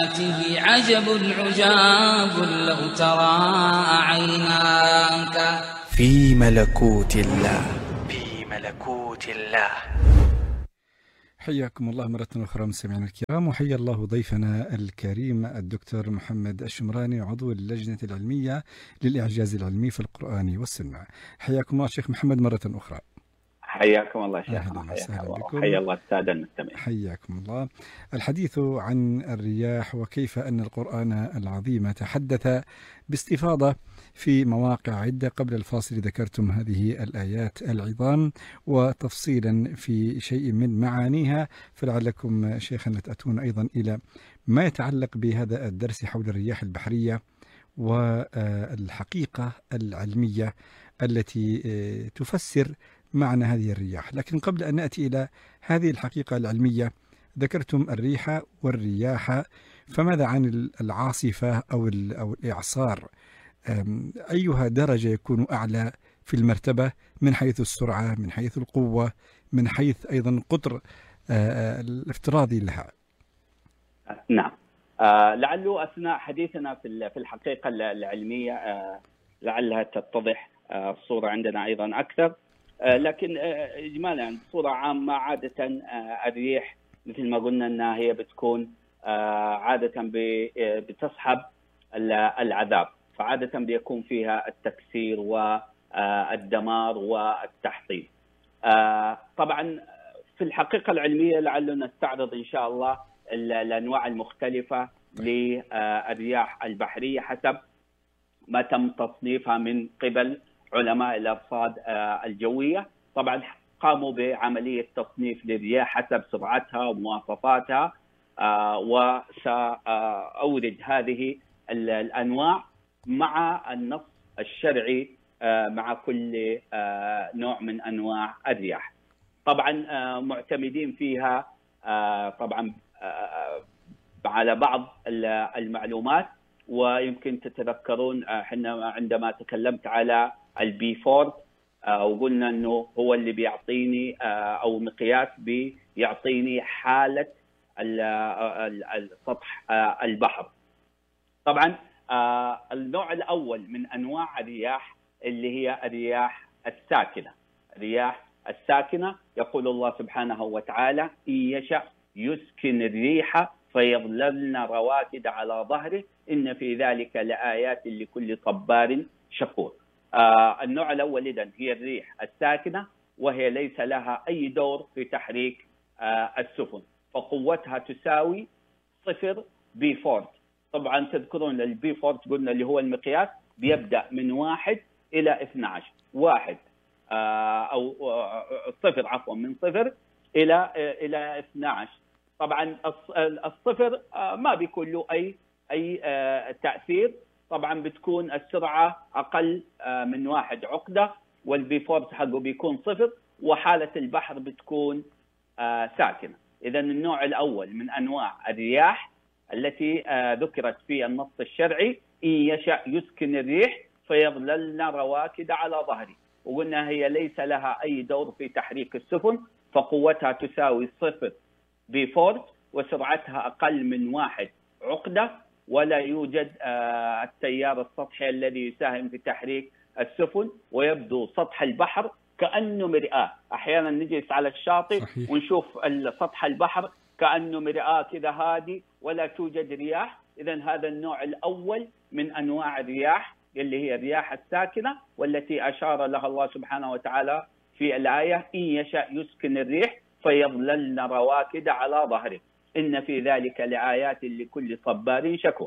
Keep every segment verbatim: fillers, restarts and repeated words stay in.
آياته عجب عجاب لو ترى عيناك في ملكوت الله في ملكوت الله. حياكم الله مرة أخرى مستمعينا الكرام، وحيا الله ضيفنا الكريم الدكتور محمد الشمراني، عضو اللجنة العلمية للإعجاز العلمي في القرآن والسنة. حياكم الله شيخ محمد مرة أخرى. حياكم الله شيخنا. أهلا وسهلا بكم. حيا الله السادة المستمعين. حياكم الله. الحديث عن الرياح وكيف أن القرآن العظيم تحدث باستفاضة في مواقع عدة. قبل الفاصل ذكرتم هذه الآيات العظام وتفصيلا في شيء من معانيها، فلعلكم شيخنا تأتون أيضا إلى ما يتعلق بهذا الدرس حول الرياح البحرية والحقيقة العلمية التي تفسر معنى هذه الرياح. لكن قبل أن نأتي إلى هذه الحقيقة العلمية، ذكرتم الريح والرياح، فماذا عن العاصفة أو أو الإعصار؟ أيها درجة يكون أعلى في المرتبة من حيث السرعة، من حيث القوة، من حيث أيضا قطر الافتراضي لها؟ نعم، آه لعله أثناء حديثنا في في الحقيقة العلمية آه لعلها تتضح آه الصورة عندنا أيضا أكثر. آه لكن آه إجمالا بصورة عامة عادة آه الريح مثل ما قلنا أنها هي بتكون آه عادة بتصحب العذاب، فعادة بيكون فيها التكسير والدمار والتحطيم. آه طبعا في الحقيقة العلمية لعلنا نستعرض إن شاء الله الأنواع المختلفة للرياح البحرية حسب ما تم تصنيفها من قبل علماء الأرصاد الجوية. طبعا قاموا بعملية تصنيف للرياح حسب سرعتها ومواصفاتها، وسأورد هذه الأنواع مع النص الشرعي مع كل نوع من أنواع الرياح. طبعا معتمدين فيها طبعا على بعض المعلومات، ويمكن تتذكرون احنا عندما تكلمت على البي فورد وقلنا انه هو اللي بيعطيني او مقياس بيعطيني حاله سطح البحر. طبعا النوع الاول من انواع الرياح اللي هي الرياح الساكنه. الرياح الساكنه يقول الله سبحانه وتعالى: إن يشأ يسكن الريح فيظللن رواكد على ظهره إن في ذلك لآيات لكل صبار شكور. آه النوع الأول إذن هي الريح الساكنة، وهي ليس لها أي دور في تحريك آه السفن، فقوتها تساوي صفر بي فورد. طبعا تذكرون البي فورد قلنا اللي هو المقياس بيبدأ من واحد إلى اثني عشر، واحد آه أو آه صفر عفوا من صفر إلى آه إلى اثني عشر. طبعا الصفر ما بيكون له اي اي تاثير، طبعا بتكون السرعه اقل من واحد عقده، والبي فورس حقه بيكون صفر، وحاله البحر بتكون ساكنه. اذا النوع الاول من انواع الرياح التي ذكرت في النص الشرعي: ان يشأ يسكن الريح فيظللن رواكد على ظهره، وقلنا هي ليس لها اي دور في تحريك السفن، فقوتها تساوي صفر بي فورس، وسرعتها أقل من واحد عقدة، ولا يوجد آه التيار السطحي الذي يساهم في تحريك السفن، ويبدو سطح البحر كأنه مرآة. أحيانا نجلس على الشاطئ صحيح. ونشوف سطح البحر كأنه مرآة كذا هادي ولا توجد رياح. إذن هذا النوع الأول من أنواع الرياح اللي هي الرياح الساكنة، والتي أشار لها الله سبحانه وتعالى في الآية: إن يشأ يسكن الريح فيظللن رواكد على ظهره إن في ذلك لآيات لكل صبار شكور.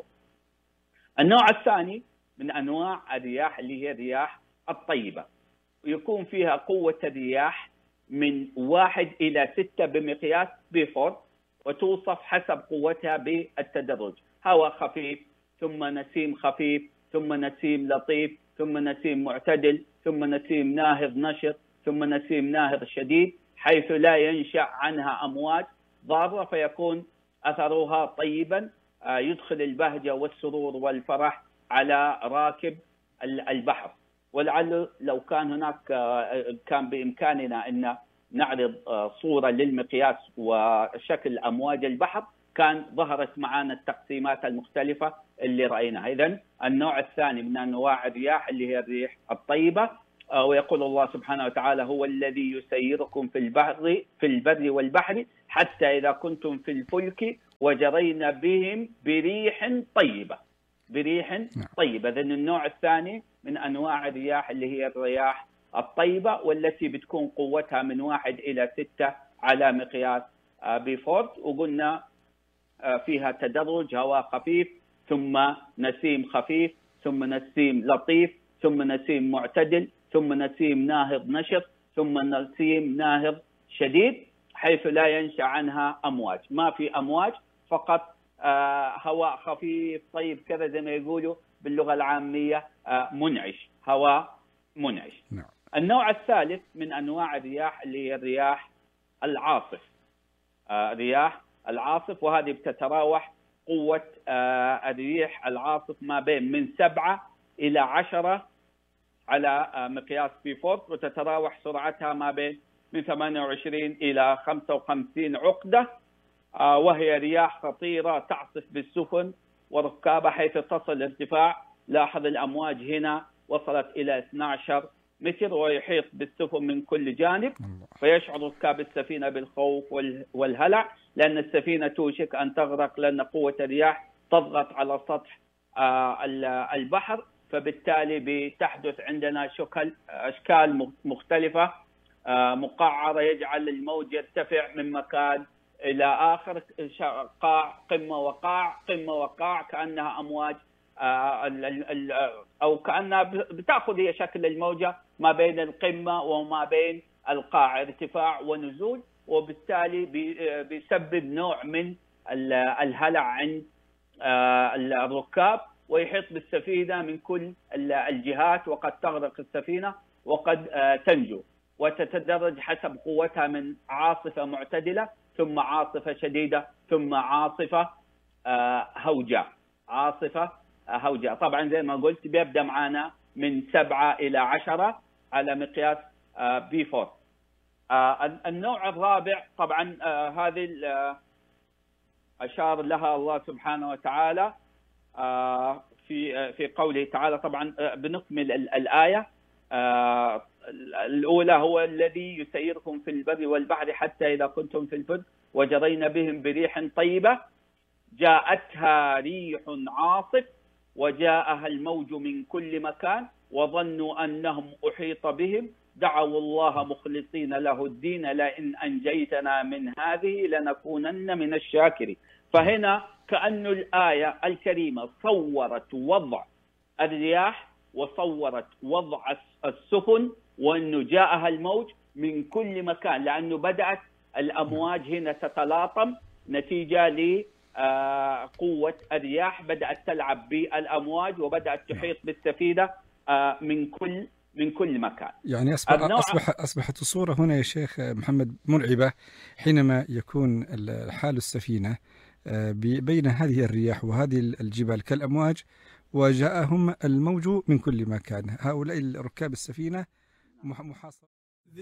النوع الثاني من أنواع الرياح اللي هي الرياح الطيبة، ويكون فيها قوة الرياح من واحد إلى ستة بمقياس بي فورد، وتوصف حسب قوتها بالتدرج: هواء خفيف، ثم نسيم خفيف، ثم نسيم لطيف، ثم نسيم معتدل، ثم نسيم ناهض نشط، ثم نسيم ناهض شديد، حيث لا ينشأ عنها أمواج ضارة، فيكون أثرها طيبا يدخل البهجة والسرور والفرح على راكب البحر. ولعل لو كان هناك كان بإمكاننا أن نعرض صورة للمقياس وشكل أمواج البحر كان ظهرت معنا التقسيمات المختلفة اللي رأيناها. إذن النوع الثاني من أنواع الرياح اللي هي الريح الطيبة، ويقول الله سبحانه وتعالى: هو الذي يسيركم في البحر في البر والبحر حتى إذا كنتم في الفلك وجرين بهم بريح طيبة. بريح طيبة. إذن النوع الثاني من أنواع الرياح اللي هي الرياح الطيبة، والتي بتكون قوتها من واحد إلى ستة على مقياس بيفورت، وقلنا فيها تدرج: هواء خفيف، ثم نسيم خفيف، ثم نسيم لطيف، ثم نسيم معتدل، ثم نسيم ناهض نشط، ثم نسيم ناهض شديد، حيث لا ينشأ عنها أمواج. ما في أمواج، فقط هواء خفيف طيب كذا، زي ما يقولوا باللغة العامية منعش، هواء منعش. نعم. النوع الثالث من أنواع الرياح اللي هي الرياح العاصف. رياح العاصف، وهذه بتتراوح قوة الريح العاصف ما بين من سبعة إلى عشرة على مقياس بيفورت، وتتراوح سرعتها ما بين من ثمانية وعشرين إلى خمسة وخمسين عقدة، وهي رياح خطيرة تعصف بالسفن وركابها حيث تصل ارتفاع، لاحظ الأمواج هنا وصلت إلى اثني عشر متر، ويحيط بالسفن من كل جانب، فيشعر ركاب السفينة بالخوف والهلع، لأن السفينة توشك أن تغرق، لأن قوة الرياح تضغط على سطح البحر، فبالتالي بتحدث عندنا شكل أشكال مختلفة مقعرة، يجعل الموج يرتفع من مكان إلى آخر، قاع قمة وقاع قمة وقاع، كأنها أمواج أو كأنها بتأخذ هي شكل الموجة ما بين القمة وما بين القاع، ارتفاع ونزول، وبالتالي بيسبب نوع من الهلع عند الركاب، ويحيط بالسفينة من كل الجهات، وقد تغرق السفينة وقد تنجو، وتتدرج حسب قوتها من عاصفة معتدلة، ثم عاصفة شديدة، ثم عاصفة هوجاء. عاصفة هوجاء طبعا زي ما قلت بيبدأ معنا من سبعة إلى عشرة على مقياس بي فور. النوع الرابع طبعا هذه أشار لها الله سبحانه وتعالى في في قوله تعالى. طبعا بنكمل الآية الأولى: هو الذي يسيركم في البر والبحر حتى إذا كنتم في الفلك وجرين بهم بريح طيبة جاءتها ريح عاصف وجاءها الموج من كل مكان وظنوا أنهم أحيط بهم دعوا الله مخلصين له الدين لئن أنجيتنا من هذه لنكونن من الشاكرين. فهنا كأن الآية الكريمة صورت وضع الرياح وصورت وضع السفن، وأنه جاءها الموج من كل مكان، لأنه بدأت الأمواج هنا تتلاطم نتيجة لقوة الرياح، بدأت تلعب بالأمواج وبدأت تحيط بالسفينة من كل من كل مكان. يعني أصبح أصبح أصبحت الصورة هنا يا شيخ محمد مرعبة، حينما يكون حال السفينة بين هذه الرياح وهذه الجبال كالأمواج، وجاءهم الموج من كل مكان، هؤلاء ركاب السفينة محاصرة.